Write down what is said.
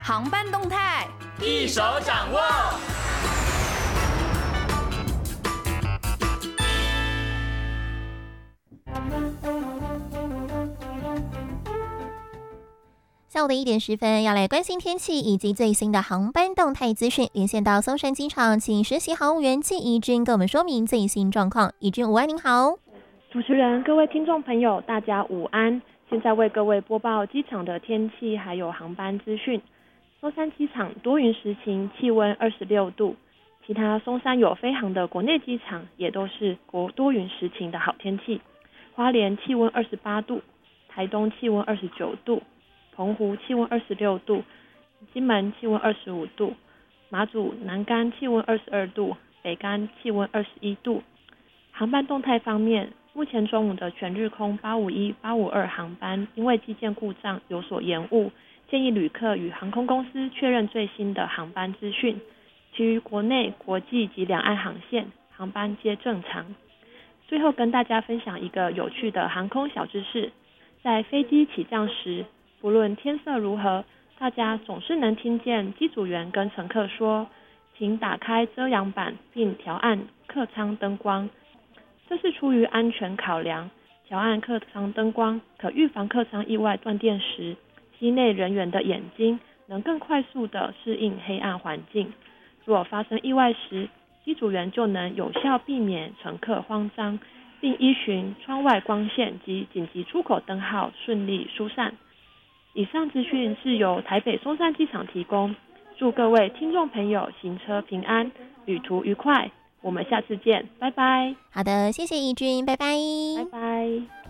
航班动态一手掌握。 下午的1:10，要来关心天气以及最新的航班动态资讯。连线到松山机场，请实习航务员季怡君跟我们说明最新状况。怡君午安，您好。 主持人，各位听众朋友，大家午安。现在为各位播报机场的天气还有航班资讯。松山机场多云时晴，气温26度。其他松山有飞航的国内机场也都是多云时晴的好天气。花莲气温28度，台东气温29度，澎湖气温26度，金门气温25度，马祖南竿气温22度，北竿气温21度。航班动态方面，目前中午的全日空851、852航班因为机件故障有所延误，建议旅客与航空公司确认最新的航班资讯。其余国内、国际及两岸航线航班皆正常。最后跟大家分享一个有趣的航空小知识，在飞机起降时，不论天色如何，大家总是能听见机组员跟乘客说：“请打开遮阳板并调暗客舱灯光。”这是出于安全考量，调暗客舱灯光可预防客舱意外断电时，机内人员的眼睛能更快速地适应黑暗环境。若发生意外时，机组员就能有效避免乘客慌张，并依循窗外光线及紧急出口灯号顺利疏散。以上资讯是由台北松山机场提供，祝各位听众朋友行车平安，旅途愉快。我们下次见，拜拜。 好的，谢谢怡君，拜拜， 拜拜。